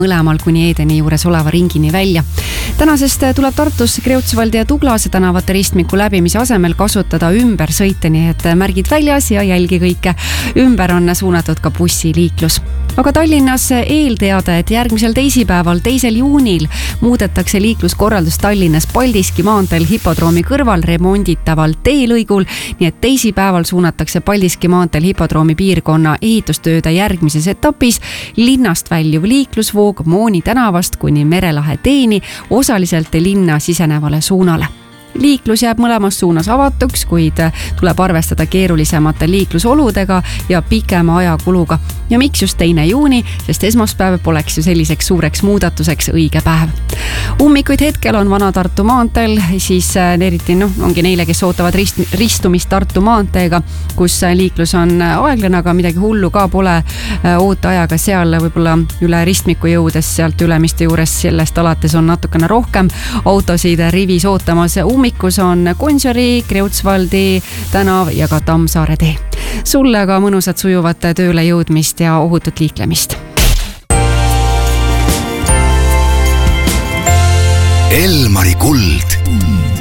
mõlemal kuni Edeni juures oleva ringini välja. Tänasest tuleb Tartus Kreutzwaldi ja Tuglase tänavate ristmiku läbimise asemel kasutada ümbersõite, nii et märgid väljas ja jälgi kõike. Ümber on suunatud ka bussiliiklus. Aga Tallinnas eelteada, et järgmisel teisipäeval, 2. juunil muudetakse liikluskorraldus Tallinnas Paldiski maanteel hipodroomi kõrval remonditaval teelõigul, nii et teisipäeval suunatakse Paldiski maanteel hipodroomi piirkonna ehitustööde järgmises etapis linnast väljuv liiklusvoog Mooni tänavast kuni Merelahe teeni osaliselt linna sisenevale suunale. Liiklus jääb mõlemas suunas avatuks, kuid tuleb arvestada keerulisemate liiklusoludega ja pikema ajakuluga. Ja miks just 2. juuni, sest esmaspäev poleks ju selliseks suureks muudatuseks õige päev. Ummikuid hetkel on Vana-Tartu maanteel, siis eriti ongi neile, kes ootavad ristumist Tartu maanteega, kus liiklus on aeglane, aga midagi hullu ka pole ooteajaga seal võib-olla üle ristmiku jõudes, sealt Ülemiste juures sellest alates on natukene rohkem autosid rivis ootamas. Ummikus on Gonsiori, Kreutzwaldi tänav ja ka Tammsaare tee. Sulle aga mõnusat sujuvat tööle jõudmist ja ohutut liiklemist. Elmari kuld.